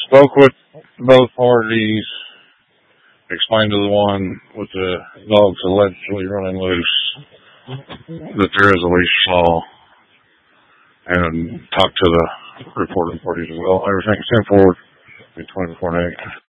Spoke with both parties, explained to the one with the dogs allegedly running loose that there is a leash law, and talked to the reporting parties as well. Everything's 10 forward, 24 and 8.